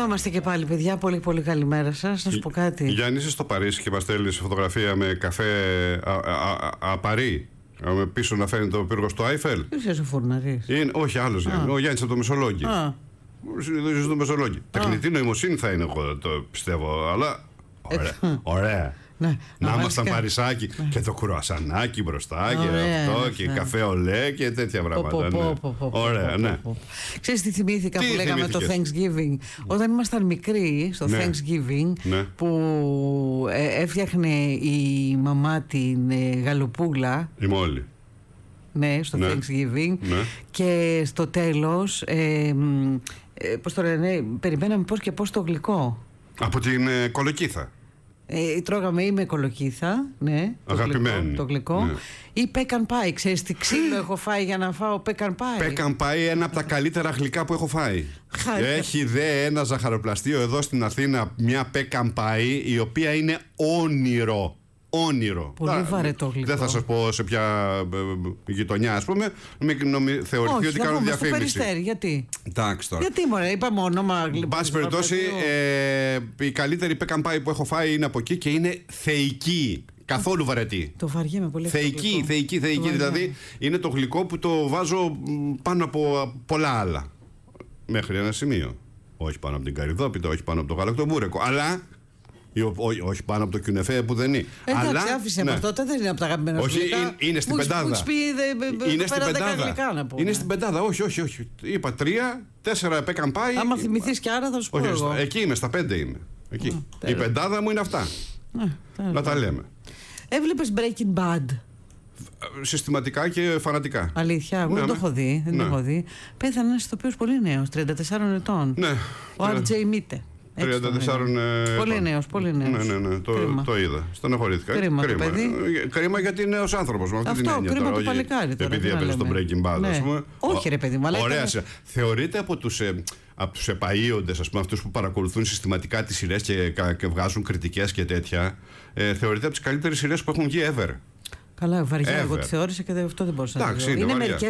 Εδώ είμαστε και πάλι, παιδιά. Πολύ πολύ καλημέρα σας. Να σου πω κάτι. Γιάννη, είσαι στο Παρίσι και μας στέλνεις φωτογραφία με καφέ απαρί. Πίσω να φαίνεται ο πύργος του Άιφελ. Ποιος είσαι ο Φουρναρής? Όχι, άλλος Γιάννη. Ο Γιάννης από το Μεσολόγγι. Συνειδητοποιείς το Μεσολόγγι. Τεχνητή νοημοσύνη θα είναι, εγώ το πιστεύω. Αλλά. Ωραία. Ναι, να ήμασταν Παρισάκι και το κουρουασανάκι μπροστά και αυτό και καφέ ολέ και τέτοια πράγματα. Ωραία, ναι. Ξέρεις τι θυμήθηκα που λέγαμε το Thanksgiving? Όταν ήμασταν μικροί στο Thanksgiving, που έφτιαχνε η μαμά την γαλοπούλα. Η Μόλι. Ναι, στο Thanksgiving. Και στο τέλος, πώς το λένε, περιμέναμε πώς και πώς το γλυκό. Από την κολοκύθα. Τρώγαμε ή με κολοκύθα, ναι, το γλυκό, ναι. Ή pecan pie. Ξέρεις τι ξύλο έχω φάει για να φάω pecan pie? Pecan pie, ένα από τα καλύτερα γλυκά που έχω φάει. Έχει δε ένα ζαχαροπλαστείο εδώ στην Αθήνα, μια pecan pie, η οποία είναι όνειρο. Όνειρο. Πολύ βαρετό γλυκό. Δεν θα σας πω σε ποια γειτονιά, ας πούμε. Θεωρηθεί ότι κάνω διαφήμιση. Στο Περιστέρι, γιατί? Εντάξει τώρα. Γιατί μωρέ, είπαμε όνομα. Εν πάση περιπτώσει, η καλύτερη pecan pie που έχω φάει είναι από εκεί και είναι θεϊκή. Καθόλου βαρετή. Το βαριέμαι πολύ. Θεϊκή. Δηλαδή είναι το γλυκό που το βάζω πάνω από πολλά άλλα. Μέχρι ένα σημείο. Όχι πάνω από την καρυδόπιτα, όχι πάνω από το γαλακτομπούρεκο. Αλλά. Όχι πάνω από το κιουνεφέ που δεν είναι. Εντάξει, άφησε με αυτό, δεν είναι από τα αγαπημένα σου. Όχι, είναι στην πεντάδα. Είναι στην πεντάδα. Είναι στην πεντάδα, όχι. Είπα 3-4 pecan pie. Άμα θυμηθείς κι άρα θα σου πω εγώ. Εκεί είμαι, στα 5 είμαι. Εκεί. Η πεντάδα μου είναι αυτά. Να τα λέμε. Έβλεπες Breaking Bad? Συστηματικά και φανατικά. Αλήθεια, εγώ δεν το έχω δει. Δεν το έχω δει. Πέθανε ένας ηθοποιός πολύ νέος, 34 ετών. Ναι. Ο R.J. Μίτε. 34 Πολύ νέος. Ναι, το είδα. Στενοχωρήθηκα. Κρίμα γιατί είναι νέος άνθρωπος. Αυτό, κρίμα το παλικάρι τώρα. Επειδή έπαιζε στο Breaking Bad, ας πούμε. Όχι ρε παιδί μου, αλλά. Ωραία. Θεωρείται από τους επαΐοντες, ας πούμε, αυτούς που παρακολουθούν συστηματικά τις σειρές και βγάζουν κριτικές και τέτοια, θεωρείται από τις καλύτερες σειρές που έχουν βγει ever. Καλά, βαριά, εγώ τη θεώρησα και αυτό δεν μπορούσα να δω.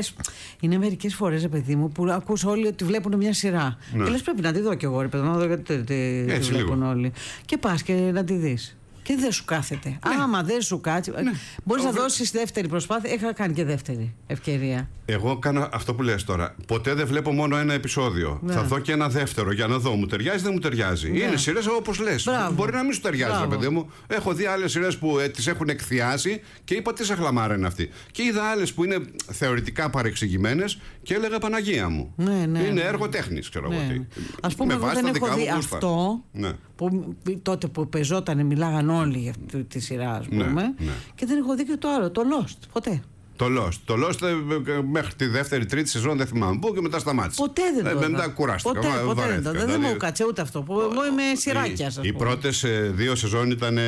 Είναι μερικές φορές, παιδί μου, που ακούς όλοι ότι βλέπουν μια σειρά. Και λες πρέπει να τη δω κι εγώ, ρε παιδί μου, να δω γιατί τη βλέπουν όλοι. Και πας και να τη δεις. Και δεν σου κάθεται. Άμα δεν σου κάτσει. Μπορείς να δώσεις δεύτερη προσπάθεια. Είχα κάνει και δεύτερη ευκαιρία. Εγώ κάνω αυτό που λες τώρα. Ποτέ δεν βλέπω μόνο ένα επεισόδιο. Θα δω και ένα δεύτερο για να δω. Μου ταιριάζει, δεν μου ταιριάζει. Είναι σειρές όπως λες. Μπορεί να μην σου ταιριάζει, ρε παιδί μου. Έχω δει άλλες σειρές που τις έχουν εκθιάσει και είπα τι σαχλαμάρα είναι αυτή. Και είδα άλλες που είναι θεωρητικά παρεξηγημένες και έλεγα Παναγία μου. Είναι έργο τέχνης, ξέρω εγώ. Ας πούμε, εγώ δεν έχω δει αυτό. Που τότε που πεζότανε μιλάγαν όλοι για αυτή τη σειρά, ας πούμε. Και δεν έχω δει και το άλλο, το Lost, ποτέ. Το Lost μέχρι τη δεύτερη, τρίτη σεζόν δεν θυμάμαι πού και μετά σταμάτησε. Ποτέ δεν το είδα. Μετά κουράστηκα. Ποτέ δεν μου κάτσε ούτε αυτό. Εγώ είμαι σειράκια, ας πούμε. Οι πρώτες 2 σεζόν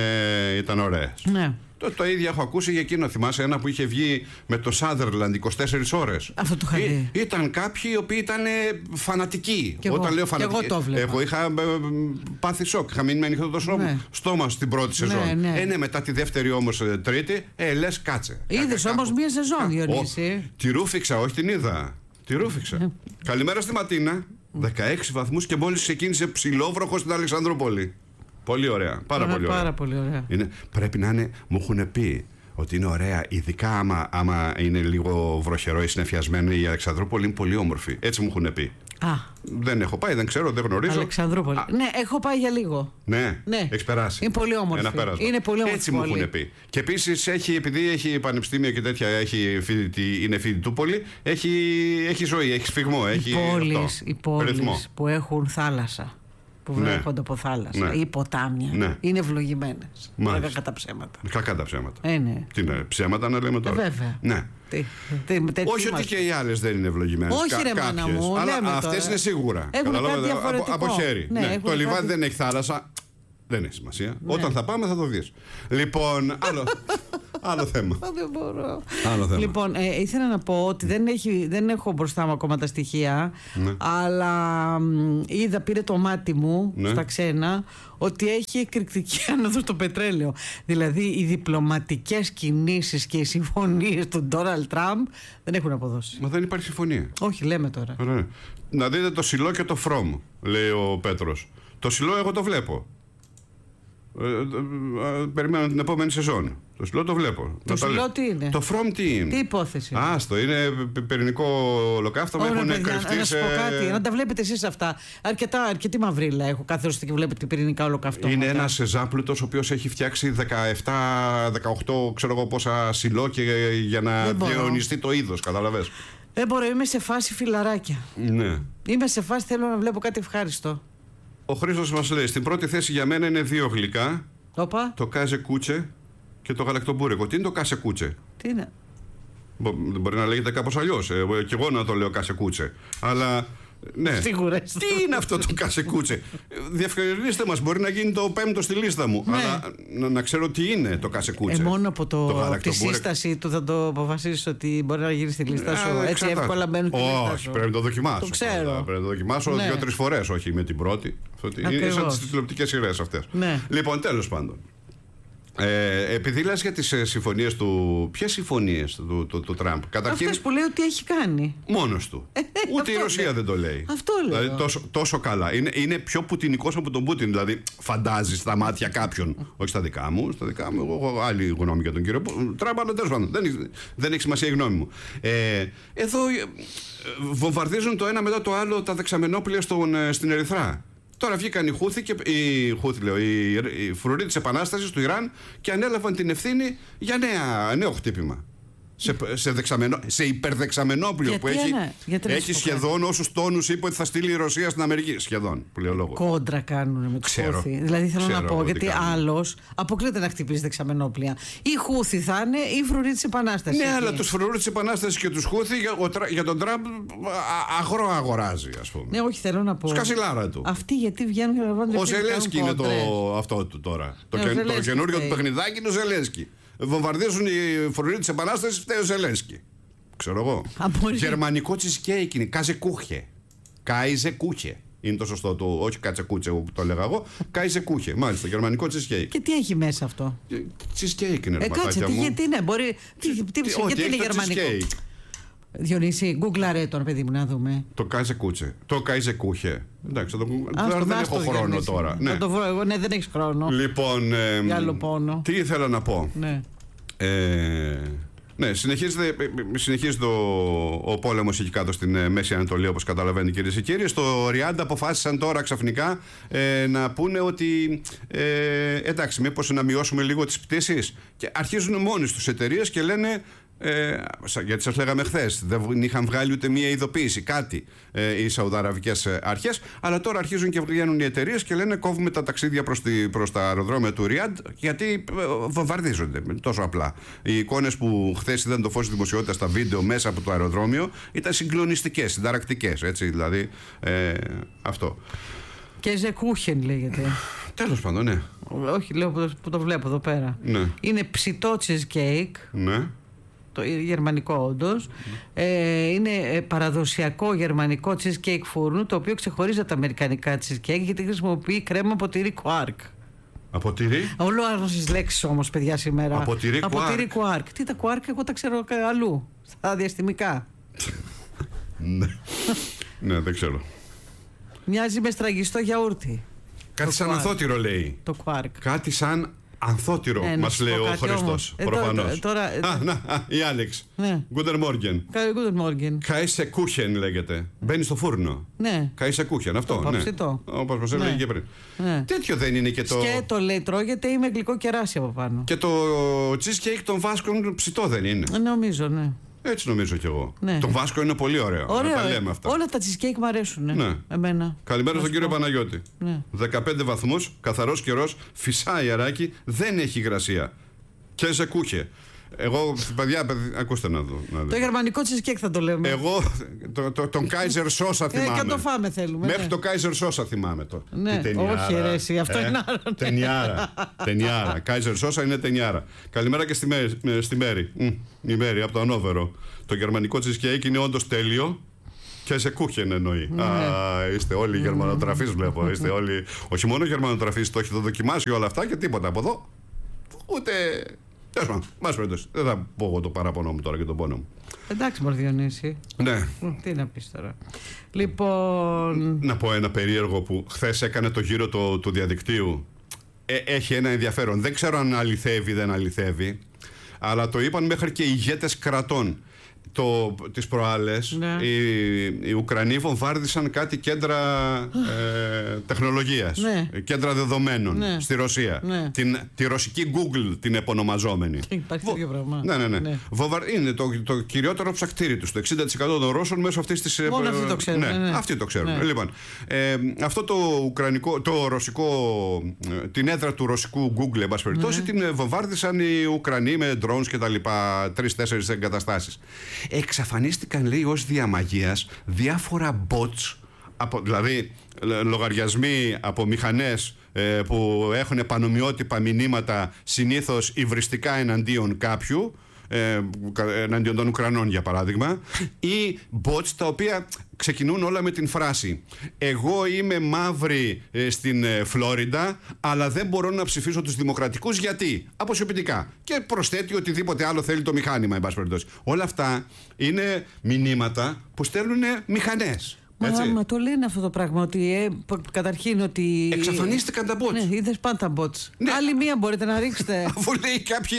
ήταν ωραίες. Ναι. Το ίδιο έχω ακούσει για εκείνο. Θυμάσαι ένα που είχε βγει με το Sutherland 24 ώρες. Αυτό το είχα δει. Ήταν κάποιοι οι οποίοι ήταν φανατικοί. Όταν λέω φανατικοί. Εγώ το βλέπα. Εγώ είχα πάθει σοκ. Είχα μείνει με ανοιχτό το στόμα στην πρώτη σεζόν. Ναι, μετά τη δεύτερη όμως τρίτη, λες κάτσε. Είδες όμως μία σεζόν, Διονύση. Τη ρούφηξα, όχι την είδα. Τη ρούφηξα. Καλημέρα στη Ματίνα. 16 βαθμούς και μόλις ξεκίνησε ψηλόβροχο στην Αλεξανδρούπολη. Πολύ ωραία. Πάρα πολύ ωραία. Πρέπει να είναι, μου έχουν πει ότι είναι ωραία, ειδικά άμα είναι λίγο βροχερό ή συννεφιασμένο. Η Αλεξανδρούπολη είναι πολύ όμορφη. Έτσι μου έχουν πει. Δεν έχω πάει, δεν ξέρω, δεν γνωρίζω. Αλεξανδρούπολη. Ναι, έχω πάει για λίγο. Ναι. Έχεις περάσει. Είναι πολύ όμορφη. Είναι πολύ όμορφη. Έτσι μου έχουν πει. Και επίσης επειδή έχει πανεπιστήμια και τέτοια, είναι φοιτητούπολη, έχει ζωή, έχει σφιγμό. Οι πόλεις που έχουν θάλασσα, που βρέχονται από θάλασσα ή ποτάμια, είναι ευλογημένες. Κακά τα ψέματα. Κακά τα ψέματα. Τι είναι, ψέματα να λέμε τώρα. Βέβαια. Ναι. Όχι ότι και οι άλλες δεν είναι ευλογημένες. Όχι, ρε μάνα μου. Αλλά αυτές είναι σίγουρα. Από χέρι. Το λιβάδι δεν έχει θάλασσα. Δεν έχει σημασία. Όταν θα πάμε θα το δεις. Λοιπόν, άλλο θέμα. Δεν μπορώ. Λοιπόν, ήθελα να πω ότι δεν έχω μπροστά μου ακόμα τα στοιχεία, αλλά πήρε το μάτι μου στα ξένα ότι έχει εκρηκτική άνοδο στο πετρέλαιο. Δηλαδή οι διπλωματικές κινήσεις και οι συμφωνίες του Ντόναλντ Τραμπ δεν έχουν αποδώσει. Μα δεν υπάρχει συμφωνία. Όχι, λέμε τώρα. να δείτε το Σιλό και το From, λέει ο Πέτρος. Το Σιλό εγώ το βλέπω. Περιμένω την επόμενη σεζόν. Το Σιλό το βλέπω. Το Σιλό τι είναι? Το From τι είναι? Τι υπόθεση? Άστο, είναι πυρηνικό ολοκαύτωμα. Έχουν κρυφτεί. Να σου πω κάτι, να τα βλέπετε εσείς αυτά. Αρκετή μαυρίλα έχω καθώς και βλέπετε πυρηνικά ολοκαύτωματα. Είναι ένας ζάπλουτος ο οποίος έχει φτιάξει 17-18 ξέρω εγώ πόσα Σιλό και για να διαιωνιστεί το είδος, καταλαβες. Δεν μπορώ, είμαι σε φάση φιλαράκια. Ναι. Είμαι σε φάση, θέλω να βλέπω κάτι ευχάριστο. Ο Χρήστος μας λέει: στην πρώτη θέση για μένα είναι 2 γλυκά. Οπα. Το κάζε κούτσε και το γαλακτομπούρικο. Τι είναι το κάσε κούτσε? Τι είναι? Μπορεί να λέγεται κάπως αλλιώς. Και εγώ να το λέω κάσε κούτσε. Αλλά. Ναι. Σίγουρες. Τι είναι αυτό το κάσε κούτσε? Διευκρινίστε μας, μπορεί να γίνει το 5ο στη λίστα μου. Ναι. Αλλά να ξέρω τι είναι το κάσε κούτσε. Μόνο από τη σύσταση του θα το αποφασίσεις ότι μπορεί να γίνει στη λίστα σου. Έτσι εύκολα μπαίνουν στη λίστα σου. Όχι, πρέπει να το δοκιμάσω. Το ξέρω. Πρέπει να το δοκιμάσω 2-3 φορές, όχι με την πρώτη. Είναι σαν τις τηλεοπτικές σειρές αυτές. Ναι. Λοιπόν, τέλος πάντων. Επειδή λες για τις συμφωνίες του. Ποιες συμφωνίες του Τραμπ? Καταρχήν. Αυτές που λέει ότι έχει κάνει. Μόνος του. Ούτε η Ρωσία δεν το λέει. Αυτό λέω. Δηλαδή τόσο καλά. Είναι πιο πουτινικός από τον Πούτιν. Δηλαδή φαντάζει στα μάτια κάποιον. Όχι στα δικά μου. Στα δικά μου, εγώ έχω άλλη γνώμη για τον κύριο Τραμπ. Αλλά τέλος πάντων. Δεν έχει σημασία η γνώμη μου. Εδώ βομβαρδίζουν το ένα μετά το άλλο τα δεξαμενόπλια στην Ερυθρά. Τώρα βγήκαν οι Χούθη και οι φρουροί της Επανάστασης του Ιράν και ανέλαβαν την ευθύνη για νέο χτύπημα. Σε υπερδεξαμενόπλιο που έχει σχεδόν όσους τόνους είπε ότι θα στείλει η Ρωσία στην Αμερική. Σχεδόν, που λέει ο λόγος. Κόντρα κάνουν με τους Χούθη. Δηλαδή θέλω να πω, γιατί άλλος αποκλείται να χτυπήσει δεξαμενόπλια. Οι Χούθη θα είναι οι φρουροί της Επανάστασης. Ναι, αλλά τους φρουρούς της Επανάστασης και τους Χούθη για τον Τραμπ αγοράζει, ας πούμε. Ναι, όχι, θέλω να πω. Σκασιλάρα του. Αυτοί γιατί βγαίνουν και λαμβάνουν. Ο Ζελένσκι είναι αυτό του τώρα. Το καινούριο του παιχνιδάκι είναι ο Ζελένσκι. Βομβαρδίζουν οι φρουροί της Επανάστασης, φταίει ο Ζελένσκι. Ξέρω εγώ. Γερμανικό τσισκέικ είναι. Κάζε κούχε. Κάιζε κούχε. Είναι το σωστό του. Όχι κάτσε κούτσε που το έλεγα εγώ. Κάιζε κούχε. Μάλιστα, γερμανικό τσισκέικ. Και τι έχει μέσα αυτό? Τσισκέικ είναι, ρε κάτσε, γιατί είναι. Μπορεί. Γιατί είναι γερμανικό? Διονύση, γκουγκλαρέ τον, παιδί μου, να δούμε. Το κάιζε κούτσε. Το κάιζε κούχε. Εντάξει, δεν έχω χρόνο τώρα. Να το βρω εγώ, ναι, δεν έχεις χρόνο. Λοιπόν. Για άλλο πόνο. Τι ήθελα να πω. Ναι. Ναι, συνεχίζεται ο πόλεμος εκεί κάτω στην Μέση Ανατολή, όπως καταλαβαίνετε, κυρίες και κύριοι. Στο Ριάντα αποφάσισαν τώρα ξαφνικά να πούνε ότι εντάξει, μήπως να μειώσουμε λίγο τις πτήσεις. Και αρχίζουν μόνοι τους εταιρείες και λένε. Γιατί σας λέγαμε χθες, δεν είχαν βγάλει ούτε μία ειδοποίηση, κάτι οι Σαουδαραβικές αρχές. Αλλά τώρα αρχίζουν και βγαίνουν οι εταιρείες και λένε κόβουμε τα ταξίδια προς τα αεροδρόμια του Ριάντ, γιατί βομβαρδίζονται τόσο απλά. Οι εικόνες που χθες είδαν το φως της δημοσιότητας στα βίντεο μέσα από το αεροδρόμιο ήταν συγκλονιστικές, συνταρακτικές, έτσι δηλαδή. Αυτό. Και Ζεκούχεν λέγεται. Τέλος πάντων, ναι. Όχι, λέω που το βλέπω εδώ πέρα. Ναι. Είναι ψητό cheesecake. Ναι. Το γερμανικό όντως. Είναι παραδοσιακό γερμανικό cheesecake φούρνου, το οποίο ξεχωρίζει από τα αμερικανικά cheesecake γιατί χρησιμοποιεί κρέμα από τυρί quark. Από τυρί? Όλο άγνωστες λέξεις όμως, παιδιά, σήμερα. Από τυρί quark. Τι τα quark, εγώ τα ξέρω αλλού. Στα διαστημικά. Ναι, δεν ξέρω. Μοιάζει με στραγγιστό γιαούρτι. Κάτι σαν ανθότυρο λέει. Το quark. Κάτι σαν ανθότυρο, μας λέει ο Χριστός. Προφανώς. Η Άλεξ. Guten Morgen. Guten Morgen. Κάισε κούχεν λέγεται. Μπαίνει στο φούρνο. Ναι. Κάισε κούχεν, αυτό. Όπως μας έλεγε και πριν. Τέτοιο δεν είναι και το. Σκέτο λέει τρώγεται ή με γλυκό κεράσι από πάνω. Και το cheesecake των Βάσκων ψητό δεν είναι? Νομίζω, ναι. Έτσι νομίζω κι εγώ. Ναι. Το Βάσκο είναι πολύ ωραίο. Ωραίο. Τα λέμε αυτά. Όλα τα cheesecake μου αρέσουν. Ναι. Εμένα. Καλημέρα στον κύριο Παναγιώτη. Ναι. 15 βαθμούς, καθαρός καιρός, φυσάει αεράκι, δεν έχει υγρασία. Και σε κούχε. Εγώ, παιδιά, ακούστε να δω. Το γερμανικό cheesecake θα το λέμε. Εγώ τον Kaiser Sosa θυμάμαι. Και το φάμε θέλουμε. Μέχρι το Kaiser Sosa θυμάμαι το. Ναι, όχι ρε εσύ, αυτό είναι άλλο. Τενιάρα. Kaiser Sosa είναι τενιάρα. Καλημέρα και στη Μέρη. Η Μέρη από το Ανόβερο. Το γερμανικό cheesecake είναι όντως τέλειο. Και σε κούχεν εννοεί. Είστε όλοι γερμανοτραφείς, βλέπω. Είστε όλοι. Όχι μόνο γερμανοτραφείς, το έχετε δοκιμάσει όλα αυτά και τίποτα από εδώ. Τέλος πάντων, μας περιπτώσει. Δεν θα πω εγώ το παράπονο μου τώρα και τον πόνο μου. Εντάξει, μωρέ Διονύση. Ναι. Τι να πεις τώρα. Λοιπόν. Να πω ένα περίεργο που χθες έκανε το γύρο του διαδικτύου. Έχει ένα ενδιαφέρον. Δεν ξέρω αν αληθεύει ή δεν αληθεύει, αλλά το είπαν μέχρι και ηγέτες κρατών. Τις προάλλες, ναι, οι Ουκρανοί βομβάρδισαν κάτι κέντρα τεχνολογίας, ναι, κέντρα δεδομένων, ναι, στη Ρωσία, ναι, τη ρωσική Google την επωνομαζόμενη. Υπάρχει τέτοιο πράγμα. Ναι. Είναι το κυριότερο ψακτήρι τους. Το 60% των Ρώσων μέσω αυτής της. Μόνο αυτοί το ξέρουν. Ναι, αυτοί το ξέρουν. Ναι. Λοιπόν, αυτό το ρωσικό, την έδρα του ρωσικού Google, εν πάση περιπτώσει, ναι, την βομβάρδισαν οι Ουκρανοί με drones και τα λοιπά, 3-4 εγκαταστάσεις. Εξαφανίστηκαν, λέει, ως διαμαγείας διάφορα bots, δηλαδή λογαριασμοί από μηχανές που έχουν πανομοιότυπα μηνύματα, συνήθως υβριστικά εναντίον κάποιου, εναντίον των Ουκρανών για παράδειγμα, ή bots τα οποία ξεκινούν όλα με την φράση «Εγώ είμαι μαύρη στην Φλόριντα, αλλά δεν μπορώ να ψηφίσω τους δημοκρατικούς γιατί» αποσιοποιητικά, και προσθέτει οτιδήποτε άλλο θέλει το μηχάνημα, εν πάση περιπτώσει. Όλα αυτά είναι μηνύματα που στέλνουν μηχανές. Μα το λένε αυτό το πράγμα, ότι καταρχήν ότι. Εξαφανίστηκαν τα bots. Ναι, είδες πάντα τα bots. Ναι. Άλλη μία μπορείτε να ρίξετε. Αφού λέει κάποιοι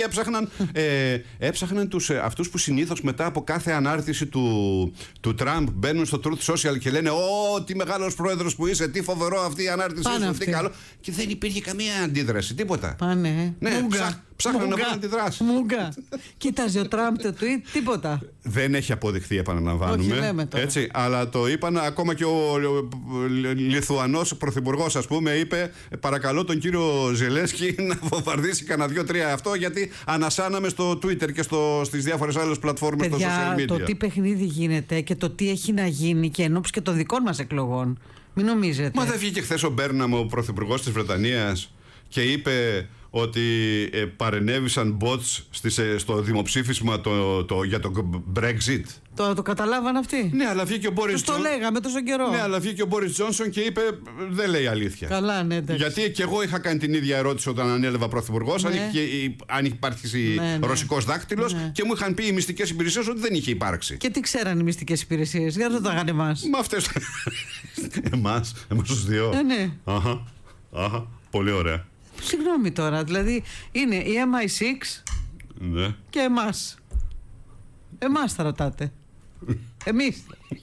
έψαχναν αυτούς που συνήθως μετά από κάθε ανάρτηση του Τραμπ μπαίνουν στο Truth Social και λένε «Ω, τι μεγάλος πρόεδρος που είσαι, τι φοβερό αυτή η ανάρτηση σου, τι καλό». Και δεν υπήρχε καμία αντίδραση, τίποτα. Πάνε. Ναι, ψάχναν να βρουν αντιδράσει. Μούγκα. Κοίταζε ο Τραμπ το tweet, τίποτα. Δεν έχει αποδειχθεί, επαναλαμβάνουμε. Έτσι, αλλά το είπαν ακόμα και ο Λιθουανός πρωθυπουργός, ας πούμε, είπε «Παρακαλώ τον κύριο Ζελένσκι να βομβαρδίσει κανένα 2-3 αυτό, γιατί ανασάναμε στο Twitter και στις διάφορες άλλες πλατφόρμες στο social media». Το τι παιχνίδι γίνεται και το τι έχει να γίνει και ενόψει και των δικών μας εκλογών. Μην νομίζετε. Μα δεν βγήκε χθες ο Μπέρναμ, ο πρωθυπουργός της Βρετανίας, και είπε ότι παρενέβησαν bots στο δημοψήφισμα για το Brexit. Το καταλάβαν αυτοί. Ναι, αλλά βγήκε ο Μπόρις Τζόνσον. Το λέγαμε τόσο καιρό. Ναι, αλλά βγήκε ο Μπόρις Τζόνσον και είπε δεν λέει αλήθεια. Καλά, ναι, εντάξει. Γιατί και εγώ είχα κάνει την ίδια ερώτηση όταν ανέλαβα πρωθυπουργός, ναι, αν είχε υπάρξει ρωσικός δάκτυλος, ναι, και μου είχαν πει οι μυστικές υπηρεσίες ότι δεν είχε υπάρξει. Και τι ξέραν οι μυστικές υπηρεσίες, για να ρωτάγανε εμάς. Μα αυτές. εμάς τους δύο. Ναι. Αχα, πολύ ωραία. Συγγνώμη τώρα, δηλαδή είναι η MI6, ναι, και εμάς. Εμάς θα ρωτάτε. Εμείς.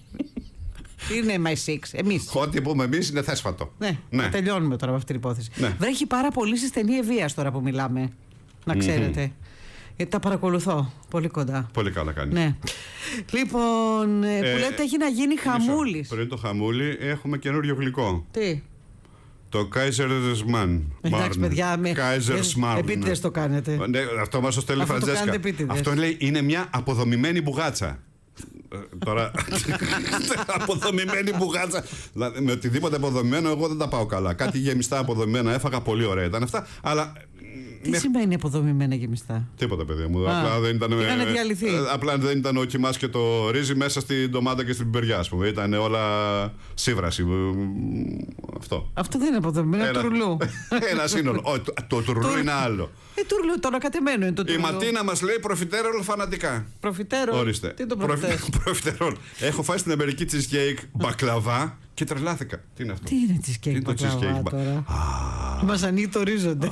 Είναι MI6, εμείς. Ό,τι πούμε εμείς είναι θέσφατο. Ναι. Τελειώνουμε τώρα με αυτή την υπόθεση. Ναι. Βρέχει πάρα πολύ στη στενή βίας τώρα που μιλάμε. Να ξέρετε. Γιατί τα παρακολουθώ πολύ κοντά. Πολύ καλά κάνει. Ναι. Λοιπόν, που λέτε έχει να γίνει χαμούλης. Πριν το χαμούλη έχουμε καινούριο γλυκό. Τι? Το Kaiserschmarrn. Εντάξει, παιδιά, Kaiserschmarrn. Επίτηδες το κάνετε. Ναι, αυτό μας το στέλνει η Φραντζέσκα. Αυτό λέει είναι μια αποδομημένη μπουγάτσα. Τώρα. Αποδομημένη μπουγάτσα. Με οτιδήποτε αποδομημένο, εγώ δεν τα πάω καλά. Κάτι γεμιστά αποδομημένα έφαγα, πολύ ωραία ήταν αυτά. Αλλά. Τι σημαίνει αποδομημένα γεμιστά? Τίποτα, παιδιά μου. Απλά δεν ήταν ο κιμάς και το ρύζι μέσα στην ντομάτα και στην πιπεριά, ας πούμε. Ήταν όλα σύβραση. Αυτό. Αυτό δεν είναι αποδομημένο, είναι τουρλού. Ένα σύνολο. Το τουρλού είναι άλλο. Τουρλού, το ανακατεμένο είναι το τουρλού. Η Ματίνα μας λέει προφιτέρολ φανατικά. Προφιτέρολ. Ορίστε. Τι είναι το προφιτέρολ? Έχω φάει στην Αμερική cheesecake μπακλαβά και τρελάθηκα. Τι είναι αυτό? Τι είναι cheesecake μπακλαβά τώρα? Μας ανοίγει το ορίζοντα.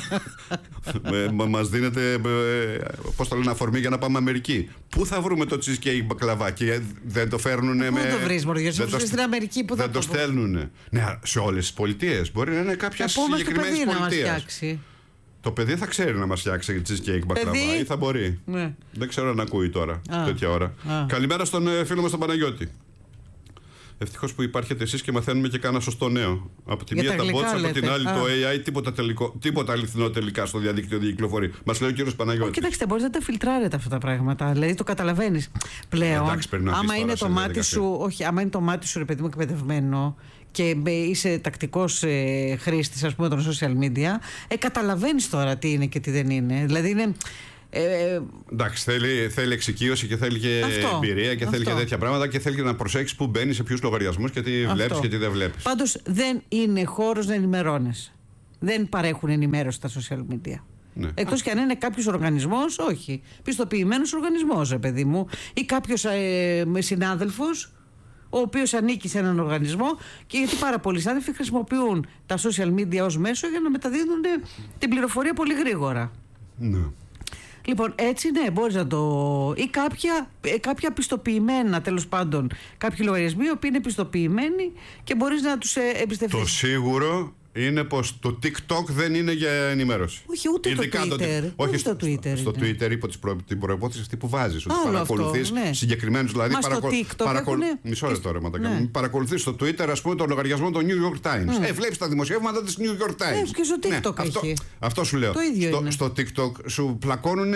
Μας δίνεται, πώς το λένε, αφορμή για να πάμε Αμερική. Πού θα βρούμε το cheesecake μπακλαβά? Και δεν το φέρνουν με. Πού το βρεις, μωρέ, στην Αμερική που δεν το στέλνουν. Ναι, σε όλες τις πολιτείες. Μπορεί να είναι κάποια συγκεκριμένη πολιτεία. Το παιδί θα ξέρει να μας φτιάξει cheesecake μπακλαβά ή θα μπορεί. Ναι. Δεν ξέρω αν ακούει τώρα τέτοια ώρα. Καλημέρα στον φίλο μας τον Παναγιώτη. Ευτυχώς που υπάρχετε εσείς και μαθαίνουμε και κάνα σωστό νέο. Από τη μία τα bots, από την άλλη το AI, τίποτα αληθινό τελικά στο διαδίκτυο δεν κυκλοφορεί. Μας λέει ο κύριος Παναγιώτης. Κοιτάξτε, μπορείτε να τα φιλτράρετε αυτά τα πράγματα. Δηλαδή το καταλαβαίνεις πλέον. Εντάξει, άμα είναι το μάτι σου, όχι, άμα είναι το μάτι σου, ρε παιδί μου, εκπαιδευμένο και είσαι τακτικός χρήστης, ας πούμε, των social media, καταλαβαίνεις τώρα τι είναι και τι δεν είναι. Δηλαδή είναι. Εντάξει, θέλει εξοικείωση και θέλει και εμπειρία και θέλει και τέτοια πράγματα και θέλει και να προσέξεις που μπαίνεις, σε ποιους λογαριασμούς και τι βλέπεις και τι δεν βλέπεις. Πάντως δεν είναι χώρος να ενημερώνεις. Δεν παρέχουν ενημέρωση στα social media. Ναι. Εκτός και αν είναι κάποιος οργανισμός, όχι. Πιστοποιημένος οργανισμός, παιδί μου, ή κάποιος συνάδελφος, ο οποίος ανήκει σε έναν οργανισμό, και γιατί πάρα πολλοί συνάδελφοι χρησιμοποιούν τα social media ως μέσο για να μεταδίδουν την πληροφορία πολύ γρήγορα. Ναι. Λοιπόν, έτσι ναι, μπορείς να το. Ή κάποια πιστοποιημένα, τέλος πάντων, κάποιοι λογαριασμοί, οι οποίοι είναι πιστοποιημένοι και μπορείς να τους εμπιστευτείς. Το σίγουρο είναι πως το TikTok δεν είναι για ενημέρωση. Όχι, ούτε ειδικά το Twitter. Όχι, στο Twitter. Στο Twitter υπό την προϋπόθεση αυτή που βάζεις. Ότι άλλο παρακολουθείς ναι. συγκεκριμένους. Δηλαδή, Μισό λεπτό τώρα, ναι. Παρακολουθείς στο Twitter, ας πούμε, τον λογαριασμό των New York Times. Βλέπεις τα δημοσιεύματα της New York Times. Και στο TikTok έχει. Αυτό σου λέω. Το ίδιο είναι. Στο TikTok σου πλακώνουν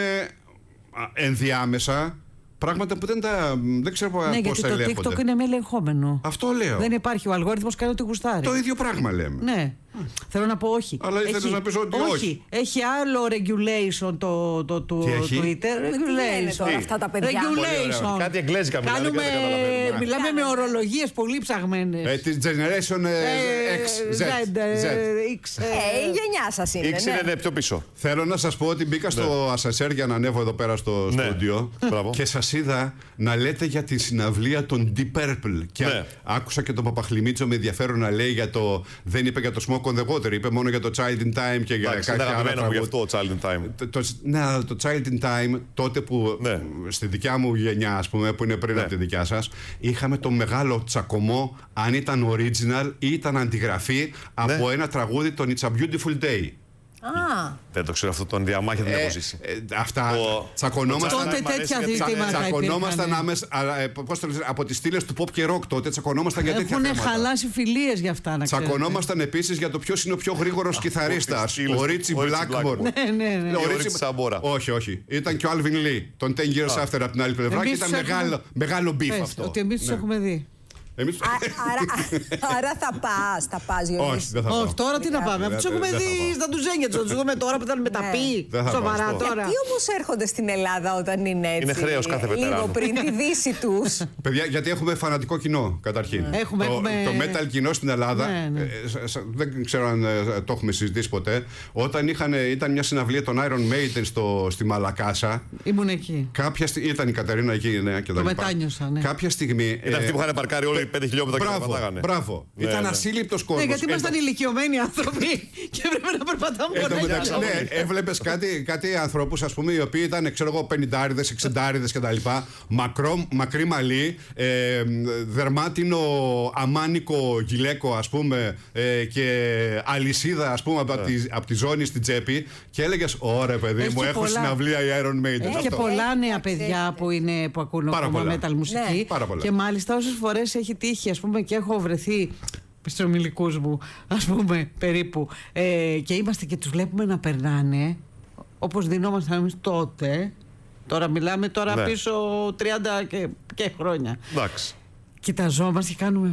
ενδιάμεσα πράγματα που δεν ξέρω πώς ελέγχονται. Ναι, γιατί το TikTok είναι με ελεγχόμενο. Αυτό λέω. Δεν υπάρχει. Ο αλγόριθμος κάνει ό,τι γουστάρει. Το ίδιο πράγμα λέμε. Ναι. Θέλω να πω όχι. Αλλά ήθελες να πεις ότι όχι. Έχει άλλο regulation το Twitter. Regulation. Αυτά τα παιδιά. Regulation. Κάτι εγγλέζικα μιλάμε με ορολογίες πολύ ψαγμένες. Τη Generation X, Z. Η γενιά σας είναι. X είναι πιο πίσω. Θέλω να σας πω ότι μπήκα στο ασανσέρ για να ανέβω εδώ πέρα στο στούντιο και σας είδα να λέτε για τη συναυλία των Deep Purple. Και άκουσα και τον Παπαχλημίτσο με ενδιαφέρον να λέει για το. Δεν είπε για το Smoke on the Water, είπε μόνο για το Child in Time και για κάποια άλλα τραγούδια. Γι' αυτό το Child in Time. Ναι, αλλά το Child in Time, τότε που στη δικιά μου γενιά, ας πούμε, που είναι πριν από τη δικιά σας, είχαμε το μεγάλο τσακωμό αν ήταν original ή ήταν αντιγραφή από ένα τραγούδι, τον It's a Beautiful Day. Δεν το ξέρω αυτό, τον διαμάχη δεν έχω ζήσει. Αυτά τσακωνόμασταν. Τότε τέτοια ζητήματα τσακωνόμασταν από τις στήλες του pop και rock. Τότε τσακωνόμασταν για τέτοια θέματα. Έχουν χαλάσει φιλίες για αυτά, να ξέρετε. Τσακωνόμασταν επίσης για το ποιος είναι ο πιο γρήγορος κιθαρίστας. Ο Ρίτσι Blackmore. Ναι. Ο Ρίτσι Σαμπόρα. Όχι. Ήταν και ο Alvin Lee. Τον 10 Years After από την άλλη πλευρά και ήταν μεγάλο μπιφ αυτό. Ότι εμείς τους έχουμε δει. Άρα θα πας, Γιώργη. Όχι, δεν θα πάω. Όχι, τώρα τι να πάμε. Αφού τους έχουμε δει στα ντουζένια τους. Τους δούμε τώρα που ήταν μεταπεί. Σοβαρά τώρα. Τι όμως έρχονται στην Ελλάδα όταν είναι έτσι? Είναι χρέος κάθε βετεράνου. Λίγο πριν τη δύση τους. Παιδιά, γιατί έχουμε φανατικό κοινό καταρχήν. Το metal κοινό στην Ελλάδα, δεν ξέρω αν το έχουμε συζητήσει ποτέ. Όταν ήταν μια συναυλία των Iron Maiden στη Μαλακάσα. Ήμουν εκεί. Ήταν η Κατερίνα εκεί, και το μετάνιωσα, ναι. Κάποια στιγμή. Ήταν αυτοί που είχαν παρκάρει όλοι 5 χιλιόμετρα και περπατάγανε. Μπράβο. Ήταν ασύλληπτος κόσμος. Ναι, γιατί ήμασταν ηλικιωμένοι άνθρωποι και έπρεπε να περπατάμε πολλά. Ναι, έβλεπες κάτι ανθρώπους, ας πούμε, οι οποίοι ήταν, ξέρω εγώ, 50άριδες, 60άριδες κτλ. Μακρύ μαλλί, δερμάτινο αμάνικο γυλαίκο, ας πούμε, και αλυσίδα, ας πούμε, από τη ζώνη στην τσέπη. Και έλεγες, ωραία, παιδί μου, έχω συναυλία η Iron Maiden. Έχει και πολλά νέα παιδιά που ακούν ακόμα metal μουσική. Και μάλιστα όσες φορές έχει τύχει, ας πούμε, και έχω βρεθεί στους ομιλικούς μου, ας πούμε, περίπου, και είμαστε και τους βλέπουμε να περνάνε όπως δινόμασταν εμείς τότε. Τώρα μιλάμε πίσω 30 και χρόνια. Εντάξει. Κοιταζόμαστε και κάνουμε.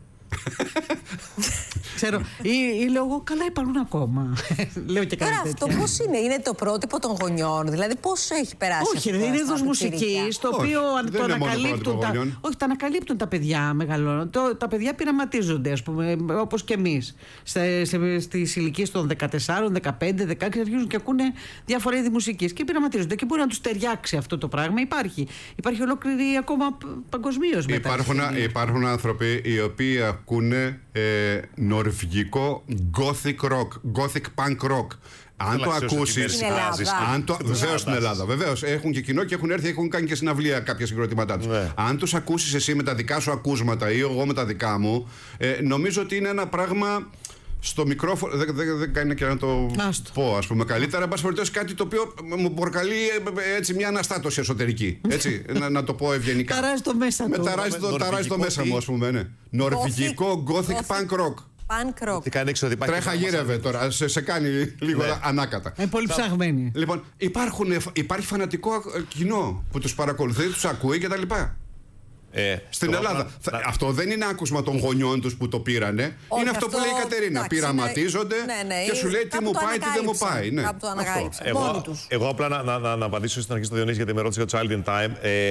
Ξέρω, ή λέω εγώ, καλά υπάρχουν ακόμα. Λέω και τώρα αυτό πώς είναι το πρότυπο των γονιών, δηλαδή πώς έχει περάσει? Όχι, είναι είδος μουσικής, το οποίο το ανακαλύπτουν. Όχι, το ανακαλύπτουν τα παιδιά μεγαλώνουν. Τα παιδιά πειραματίζονται, ας πούμε, όπως και εμείς. Στις ηλικίες των 14, 15, 16 αρχίζουν και ακούνε διάφορα είδη μουσικής και πειραματίζονται και μπορεί να τους ταιριάξει αυτό το πράγμα. Υπάρχει ολόκληρη ακόμα παγκοσμίως μεταξύ. Υπάρχουν άνθρωποι οι οποίοι ακούνε νορβηγικό gothic rock, gothic punk rock. Αν το ακούσεις. Βεβαίως στην Ελλάδα. Βεβαίως έχουν και κοινό και έχουν κάνει και συναυλία κάποια συγκροτήματά τους. Αν τους ακούσεις εσύ με τα δικά σου ακούσματα ή εγώ με τα δικά μου, νομίζω ότι είναι ένα πράγμα. Στο μικρόφωνο, δεν κάνει και να το πω, ας πούμε, καλύτερα. Εν πάση περιπτώσει, κάτι το οποίο μου προκαλεί έτσι μια αναστάτωση εσωτερική. Έτσι, να το πω ευγενικά. Ταράζει το μέσα του. Ταράζει το μέσα μου, ας πούμε. Ναι. Νορβηγικό gothic punk rock. Punk rock. Τι κάνει έξω, ότι τρέχα γύρευε τώρα, σε κάνει λίγο ανάκατα. Πολύ ψαγμένη. Λοιπόν, υπάρχει φανατικό κοινό που τους παρακολουθεί, τους ακούει κτλ. Στην Ελλάδα. Αυτό δεν είναι άκουσμα των γονιών τους που το πήρανε. Είναι αυτό που λέει η Κατερίνα. Πειραματίζονται και σου λέει τι μου πάει, τι δεν μου πάει. Εγώ απλά να απαντήσω στην αρχή στο Διονύση γιατί με ρώτησε για το Child in Time.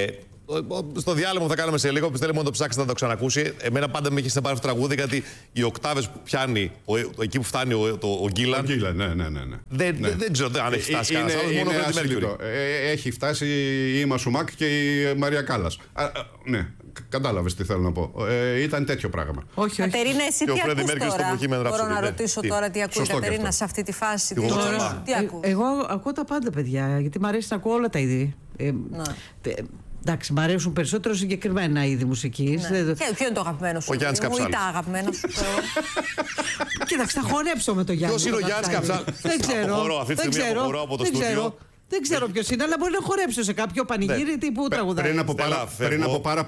Στο διάλειμμα που θα κάνουμε σε λίγο, πιστεύω να το ψάξετε να το ξανακούσει. Εμένα πάντα με έχει σε πάρει τραγούδι, γιατί οι οκτάβες που πιάνει, εκεί που φτάνει ο Γκίλαν. Ναι. Δεν ξέρω αν έχει φτάσει κανένας άλλος, μόνο ο Φρέντι Μέρκιουρι. Έχει φτάσει η Ήμα Σουμάκ και η Μαρία Κάλλας. Ναι, κατάλαβες τι θέλω να πω. Ήταν τέτοιο πράγμα. Όχι. Κατερίνα, εσύ τι ακούς τώρα? Μπορώ να ρωτήσω τώρα τι ακούει η Κατερίνα σε αυτή τη φάση? Τι ακούς? Εγώ ακούω τα πάντα, παιδιά, γιατί μου αρέσει να ακούω όλα τα είδη. Εντάξει, μ' αρέσουν περισσότερο συγκεκριμένα είδη μουσικής. Ποιο είναι το αγαπημένο σου? Ο Γιάννης Καψάλης. Ή τα αγαπημένα σου? Κοίταξε, θα χορέψω με το Γιάννη. Ποιος είναι ο Γιάννης Καψάλης? Δεν ξέρω. Από το στούντιο. Δεν ξέρω ποιος είναι, αλλά μπορεί να χορέψω σε κάποιο πανηγύρι τύπου τραγουδάει. Πριν από πάρα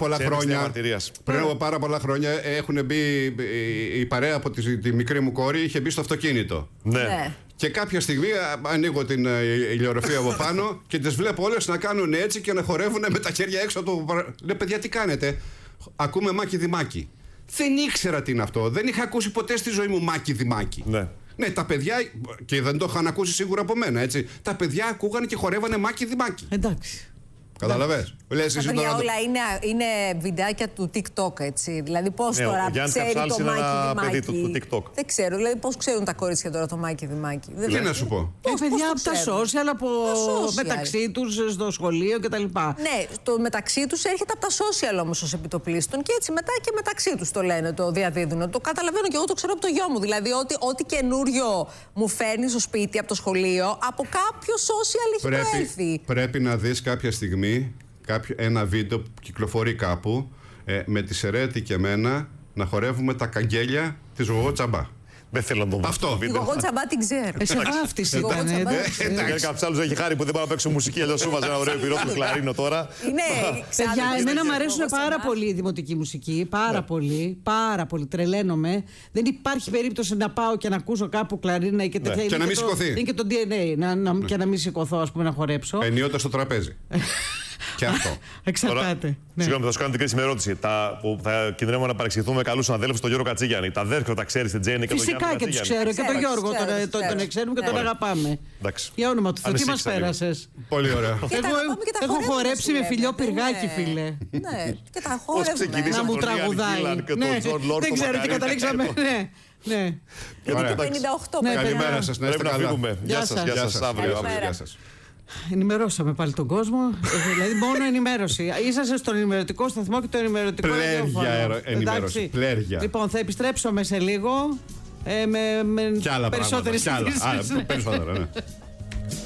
πολλά χρόνια έχουν μπει η παρέα από τη μικρή μου κόρη, είχε μπει στο αυτοκίνητο. Ναι. Και κάποια στιγμή ανοίγω την ηλιογραφία από πάνω και τις βλέπω όλες να κάνουν έτσι και να χορεύουν με τα χέρια έξω από το. Λέω, παιδιά, τι κάνετε? Ακούμε Μάκη Δημάκη. Δεν ήξερα τι είναι αυτό. Δεν είχα ακούσει ποτέ στη ζωή μου Μάκη Δημάκη. Ναι, τα παιδιά, και δεν το είχαν ακούσει σίγουρα από μένα, έτσι. Τα παιδιά ακούγανε και χορεύανε Μάκη Δημάκη. Εντάξει. Καταλαβες. Τα παιδιά όλα είναι βιντεάκια του TikTok, έτσι. Δηλαδή, πώς τώρα ξέρει το Μάκη Δημάκη? Δεν ξέρω. Δηλαδή, πώς ξέρουν τα κορίτσια τώρα το Μάκη Δημάκη? Τι να σου πω. Παιδιά από τα social, μεταξύ τους, στο σχολείο κτλ. Ναι, το μεταξύ τους έρχεται από τα social όμως ως επιτοπλίστων και έτσι μετά και μεταξύ τους το λένε, το διαδίδουν. Το καταλαβαίνω και εγώ, το ξέρω από το γιο μου. Δηλαδή, ό,τι καινούριο μου φέρνει στο σπίτι από το σχολείο, από κάποιο social έχει προέλθει. Πρέπει να δεις κάποια στιγμή ένα βίντεο που κυκλοφορεί κάπου με τη Σερέτη και εμένα να χορεύουμε τα καγγέλια της Γογό Τσαμπά. Δεν θέλω να το δω. Αυτό. Η Γογό Τσαμπά την ξέρω. Σε βάφτιση ήταν. Κάποιος άλλος έχει χάρη που δεν πάω να παίξω μουσική, αλλιώς σου βάζω ένα ωραίο πυρό του κλαρίνο τώρα. Παιδιά, εμένα μου αρέσουν πάρα πολύ η δημοτική μουσική. Πάρα πολύ. Τρελαίνομαι. Δεν υπάρχει περίπτωση να πάω και να ακούσω κάπου κλαρίνα και τέτοια. Και να μην σηκωθεί. Είναι και το DNA. Και να μην σηκωθώ, ας πούμε, να χορέψω. Ενίοτε στο τραπέζι. Και αυτό. Εξαρτάται. Συγγνώμη, θα σου κάνω την κρίσιμη ερώτηση. Που θα κινδυνεύουμε να παρεξηγηθούμε με καλούς συναδέλφους, τον Γιώργο Κατσίγιαννη. Τα αδέρφια τα ξέρεις, την Τζέννη και τον Γιάννη? Φυσικά και τους ξέρω. Και τον Γιώργο τον ξέρουμε και τον αγαπάμε. Για όνομα του Θεού, τι μας πέρασες? Πολύ ωραία. Έχω χορέψει με φιλιό πυργάκι, φίλε. Ναι, και τα χορεύουμε. Να μου τραγουδάει. Δεν ξέρω τι καταλήξαμε. Ναι. Και το 58. Καλημέρα σας, να είστε καλά. Γεια σας, αύριο. Ενημερώσαμε πάλι τον κόσμο. Δηλαδή, μόνο ενημέρωση. Είσαστε στον ενημερωτικό σταθμό και το ενημερωτικό ενημέρωση. Πλέρια. Λοιπόν, θα επιστρέψουμε σε λίγο με περισσότερες ειδήσεις. Περισσότερα, ναι.